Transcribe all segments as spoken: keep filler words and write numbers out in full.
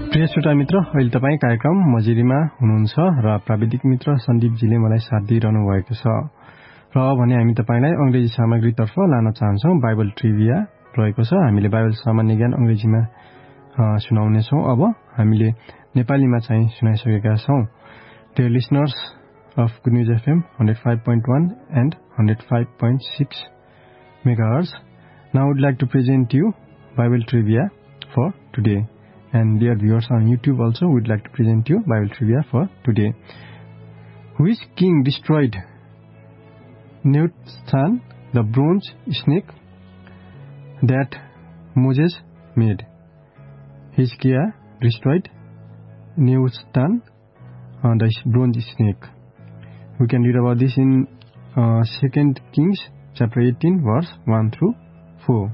प्रिय श्रोता मित्र, अहिले तपाईँ कार्यक्रम मजिरीमा हुनुहुन्छ र प्राविधिक मित्र सन्दीपजीले मलाई साथ दिइरहनु भएको छ। र भने हामी तपाईलाई अंग्रेजी सामग्रीतर्फ लान चाहन्छौं। बाइबल ट्रिभिया रहेको छ। हामीले बाइबल सामान्य ज्ञान अंग्रेजीमा सुनाउने छौं। अब हामीले नेपालीमा चाहिँ सुनाइसकेका छौं। Dear listeners of Good News F M one oh five point one and one oh five point six megahertz, now I would like to present you Bible trivia for today. And dear viewers on YouTube also, we would like to present you Bible trivia for today. Which king destroyed Nehushtan, the bronze snake that Moses made? Hezekiah destroyed Nehushtan, uh, the bronze snake. We can read about this in uh, Second Kings chapter eighteen, verse one through four.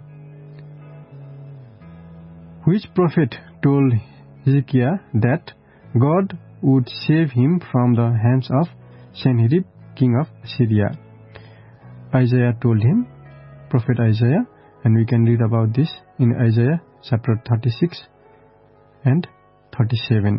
Which prophet told Hezekiah that God would save him from the hands of Sennacherib, king of Syria? Isaiah told him, Prophet Isaiah, and we can read about this in Isaiah chapter thirty-six and thirty-seven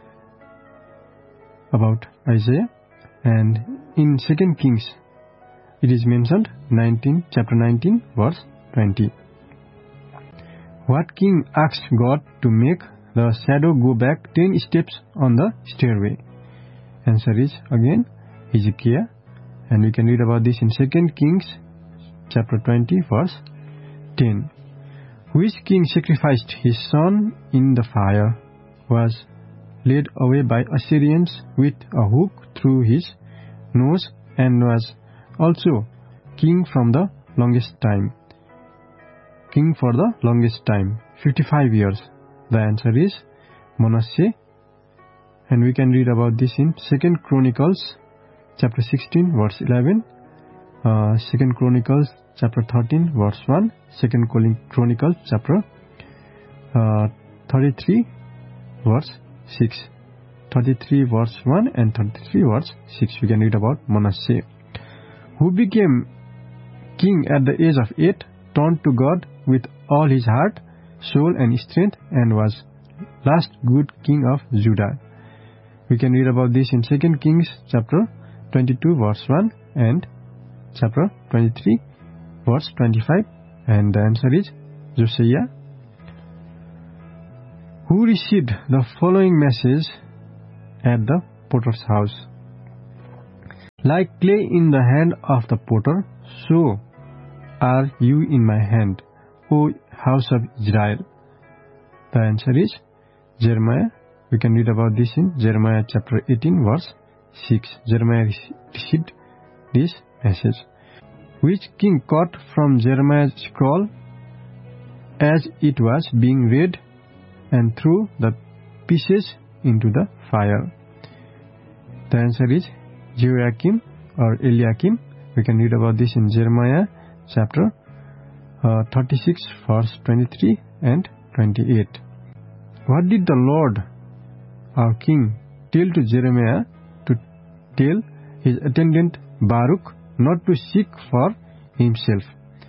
about Isaiah. And in Second Kings, it is mentioned nineteen, chapter nineteen, verse twenty. What king asked God to make the shadow go back ten steps on the stairway? Answer is again Hezekiah, and we can read about this in Second Kings chapter twenty, verse ten. Which king sacrificed his son in the fire, was led away by Assyrians with a hook through his nose, and was also king from the longest time? King for the longest time, fifty-five years. The answer is Manasseh, and we can read about this in Second Chronicles chapter sixteen, verse eleven, uh, Second Chronicles chapter thirteen, verse one, Second Chronicles chapter uh, thirty-three, verse six. thirty-three verse one and thirty-three verse six. We can read about Manasseh, who became king at the age of eight, turned to God with all his heart, soul and strength, and was last good king of Judah. We can read about this in Second Kings chapter twenty-two, verse one, and chapter twenty-three, verse twenty-five, and the answer is Josiah, who received the following message at the potter's house. Like clay in the hand of the potter, so are you in my hand, O house of Israel. The answer is Jeremiah. We can read about this in Jeremiah chapter eighteen, verse six. Jeremiah received this message. Which king cut from Jeremiah's scroll as it was being read and threw the pieces into the fire? The answer is Joachim or Eliakim. We can read about this in Jeremiah chapter uh, thirty-six, verse twenty-three and twenty-eight. What did the Lord, our King, tell to Jeremiah to tell his attendant Baruch not to seek for himself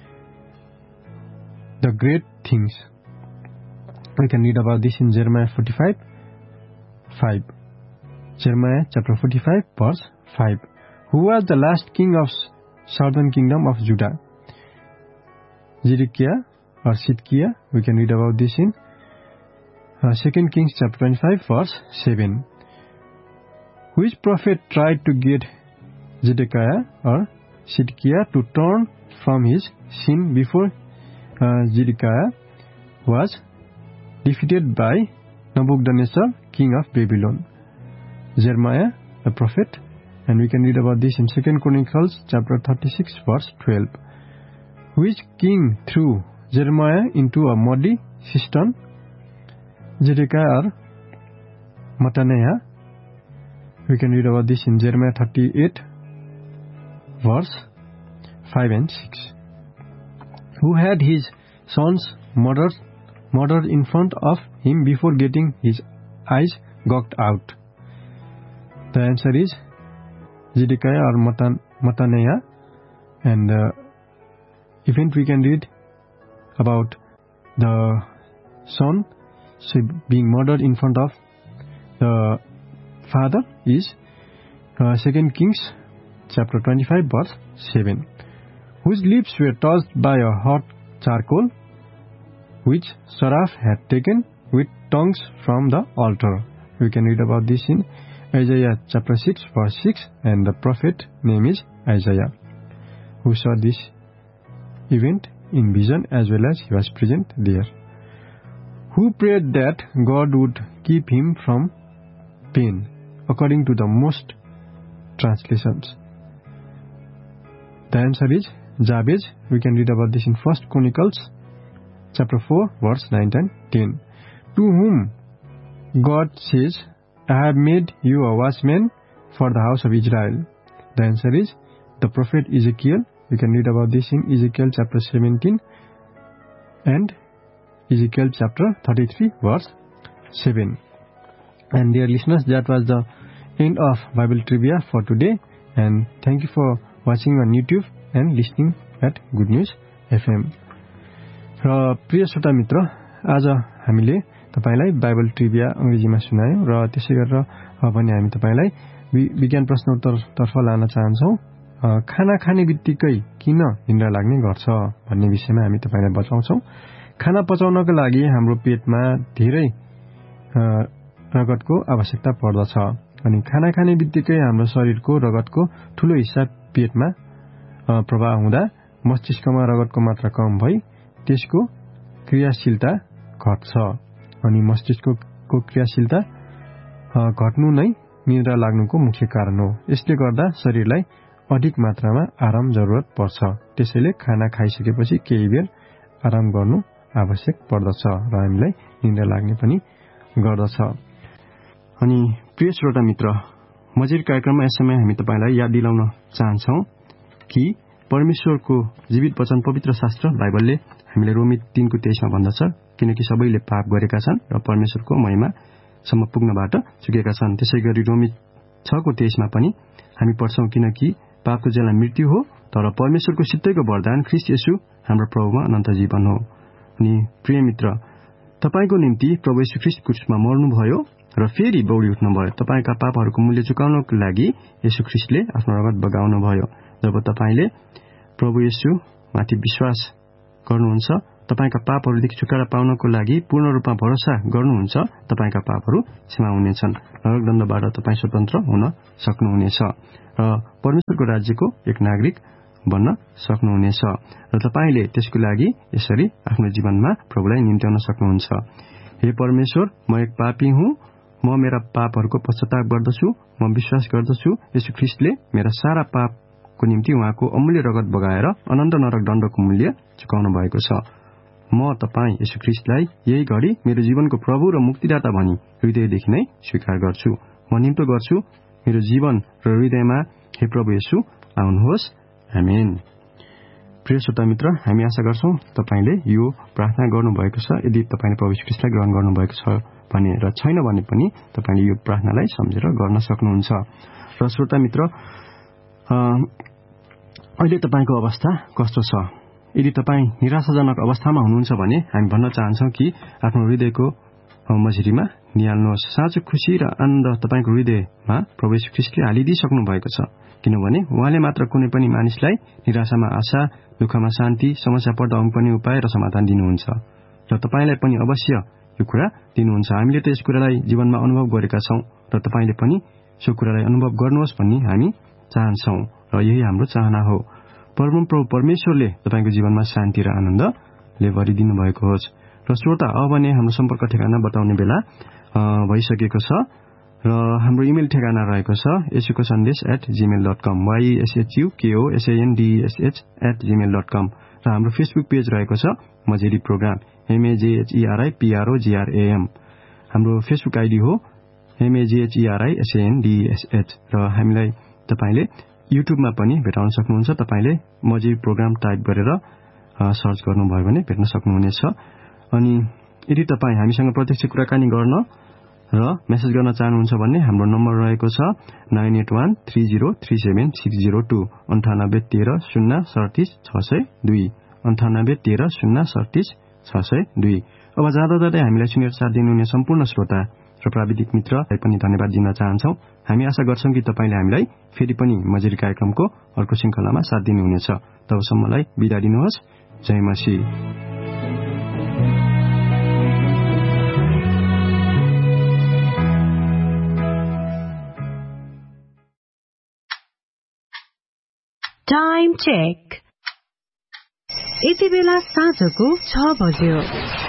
the great things? We can read about this in Jeremiah forty-five, five. Jeremiah chapter forty-five, verse five. Who was the last king of southern kingdom of Judah? Zedekiah or Sidkiah. We can read about this in uh, Second Kings chapter twenty-five, verse seven. Which prophet tried to get Zedekiah or Sidkiah to turn from his sin before uh, Zedekiah was defeated by Nebuchadnezzar, king of Babylon? Jeremiah, the prophet, and we can read about this in Second Chronicles chapter thirty-six, verse twelve. Which king threw Jeremiah into a muddy cistern? Zedekiah or Mattaniah? We can read about this in Jeremiah thirty-eight, verse five and six. Who had his sons murdered, murdered in front of him before getting his eyes gouged out? The answer is Zedekiah or Matan, Mattaniah. And uh, event we can read about the son so being murdered in front of the father is uh, Second Kings chapter twenty-five verse seven, whose lips were touched by a hot charcoal, which Seraph had taken with tongues from the altar. We can read about this in Isaiah chapter six verse six, and the prophet name is Isaiah, who saw this event in vision as well as he was present there, who prayed that God would keep him from pain, according to the most translations. The answer is Jabez. We can read about this in First Chronicles chapter four verse nine and ten, to whom God says, I have made you a watchman for the house of Israel. The answer is the prophet Ezekiel. We can read about this in Ezekiel chapter seventeen and Ezekiel chapter thirty-three verse seven. And dear listeners, that was the end of Bible Trivia for today, and thank you for watching on YouTube and listening at Good News F M. र प्रिय श्रोता मित्र, आज हामीले तपाईलाई Bible trivia अंग्रेजीमा सुनायौं र त्यसै गरेर भने हामी तपाईलाई विज्ञान प्रश्नोत्तर तर्फ लान चाहन्छौं। खाना खाने बित्तिकै किन निद्रा लाग्ने गर्छ भन्ने विषयमा हामी तपाईलाई बताउँछौं। खाना पचाउनको लागि हाम्रो पेटमा धेरै रगतको आवश्यकता पर्दछ, अनि खाना खाने बित्तिकै हाम्रो शरीरको रगतको ठूलो हिस्सा पेटमा प्रवाह हुँदा मस्तिष्कमा रगतको मात्रा कम भई त्यसको क्रियाशीलता घट्छ, अनि मस्तिष्कको क्रियाशीलता घट्नु नै निद्रा लाग्नुको मुख्य कारण हो। यसले गर्दा शरीरलाई अधिक मात्रामा आराम जरुरत पर्छ, त्यसैले खाना खाइसकेपछि केही बेर आराम गर्नु आवश्यक पर्दछ र हामीलाई निद्रा लाग्ने पनि गर्दछ। अनि प्रिय श्रोता मित्र, मजेर कार्यक्रममा यस समय हामी तपाईलाई याद दिलाउन चाहन्छौं कि परमेश्वरको जीवित वचन पवित्र शास्त्र बाइबलले हामीले रोमी तीन को तेइस मा भन्दछ, किनकि सबैले पाप गरेका छन् र परमेश्वरको महिमासम्म पुग्नबाट चुकेका छन्। त्यसैगरी रोमी छ को तेइस मा पनि हामी पढ्छौं, किनकि पापको जेला मृत्यु हो, तर परमेश्वरको सित्तैको वरदान ख्रीष्ट येशू हाम्रो प्रभुमा अनन्त जीवन हो। अनि प्रिय मित्र, तपाईको निम्ति प्रभु येशू ख्रीष्ट क्रुसमा मर्नुभयो र फेरि दौडी उठ्नुभयो। तपाईका पापहरूको मूल्य चुकाउनको लागि येशू ख्रीष्टले आफ्नो रगत बगाउनु भयो। जब तपाईले प्रभु येशू माथि विश्वास गर्नुहुन्छ, तपाईका पापहरूदेखि छुटकारा पाउनको लागि पूर्ण रूपमा भरोसा गर्नुहुन्छ, तपाईका पापहरू क्षमा हुनेछन्, नरकदण्डबाट तपाई स्वतन्त्र हुन सक्नुहुनेछ र परमेश्वरको राज्यको एक नागरिक बन्न सक्नुहुनेछ र तपाईले त्यसको लागि यसरी आफ्नो जीवनमा प्रभुलाई निम्त्याउन सक्नुहुन्छ। हे परमेश्वर, म एक पापी हुँ, म मेरा पापहरूको पश्चाताप गर्दछु, म विश्वास गर्दछु येशू ख्रीष्टले मेरा सारा पापको निम्ति उहाँको अमूल्य रगत बगाएर अनन्त नरक दण्डको मूल्य चुकाउनु भएको छ। म तपाई येशू ख्रीष्टलाई यही घडी मेरो जीवनको प्रभु र मुक्तिदाता भनी हृदयदेखि नै स्वीकार गर्छु। म निम्तो गर्छु मेरो जीवन र हृदयमा, हे प्रभु येशू आउनुहोस्, आमेन। प्रिय श्रोता मित्र, हामी आशा गर्छौं तपाईले यो प्रार्थना गर्नुभएको छ। यदि तपाईले प्रभु येशू ख्रीष्टलाई ग्रहण गर्नुभएको छ भने र छैन भने पनि तपाईले यो प्रार्थनालाई सम्झेर गर्न सक्नुहुन्छ। र श्रोता मित्र, अहिले तपाईको अवस्था कस्तो छ? यदि तपाई निराशाजनक अवस्थामा हुनुहुन्छ भने हामी भन्न चाहन्छौं कि आफ्नो हृदयको मझिरीमा निहाल्नुहोस्। साँचो खुशी र आनन्द तपाईको हृदयमा प्रभु येशू ख्रीष्टले हालिदिइसक्नु भएको छ, किनभने उहाँले मात्र कुनै पनि मानिसलाई निराशामा आशा, दुःखमा शान्ति, समस्या पर्दा पनि उपाय र समाधान दिनुहुन्छ र तपाईलाई पनि अवश्य यो कुरा दिनुहुन्छ। हामीले त यस कुरालाई जीवनमा अनुभव गरेका छौं र तपाईले पनि सो कुरालाई अनुभव गर्नुहोस् भन्ने हामी चाहन्छौं र यही हाम्रो चाहना हो। परम प्रभु परमेश्वरले तपाईको जीवनमा शान्ति र आनन्द ले भरिदिनु भएको होस्। र श्रोता, अब भने हाम्रो सम्पर्क ठेगाना बताउने बेला भइसकेको छ र हाम्रो इमेल ठेगाना रहेको छ येशूको सन्देश at Gmail dot com, वाईएसएचयूकेओएसएनडीएसएच at Gmail dot कम, र हाम्रो फेसबुक पेज रहेको छ मजेरी प्रोग्राम, एमएजेएचईआरआईपीआरओजीआरएएम। हाम्रो फेसबुक आईडी हो एमएजेएचईआरआईएसएनडीएसएच, र हामीलाई तपाईले युट्युबमा पनि भेटाउन सक्नुहुन्छ। तपाईले मजेरी प्रोग्राम टाइप गरेर सर्च गर्नुभयो भने भेट्न सक्नुहुनेछ। अनि यदि तपाई हामीसँग प्रत्यक्ष कुराकानी गर्न र मेसेज गर्न चाहनुहुन्छ भने हाम्रो नम्बर रहेको छ nine at one three zero three seven six zero two, अन्ठानब्बे तेह्र शून्य सडतिस छ सय दुई, अन्ठानब्बे तेह्र शून्य सडतिस छ सय दुई। अब जाँदा जाँदै हामीलाई सुनेर साथ दिनुहुने सम्पूर्ण श्रोता र प्राविधिक मित्रलाई पनि धन्यवाद दिन चाहन्छौं। हामी आशा गर्छौं कि तपाईले हामीलाई फेरि पनि मजिर कार्यक्रमको अर्को श्रृंखलामा साथ दिनुहुनेछ। तबसम्मलाई बिदा दिनुहोस्। जय मसीह। Time check. यति बेला साँझको छ बज्यो।